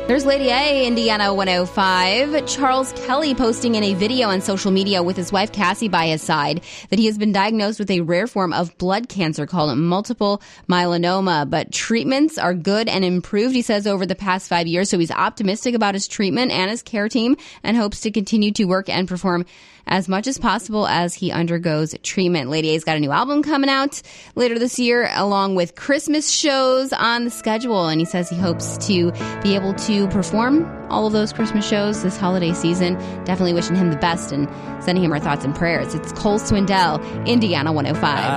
There's Lady A, Indiana 105. Charles Kelly posting in a video on social media with his wife Cassie by his side that he has been diagnosed with a rare form of blood cancer called multiple myeloma, but treatments are good and improved, he says, over the past 5 years. So he's optimistic about his treatment and his care team and hopes to continue to work and perform as much as possible as he undergoes treatment. Lady A's got a new album coming out later this year, along with Christmas shows on the schedule. And he says he hopes to be able to perform all of those Christmas shows this holiday season. Definitely wishing him the best and sending him our thoughts and prayers. It's Cole Swindell, Indiana 105.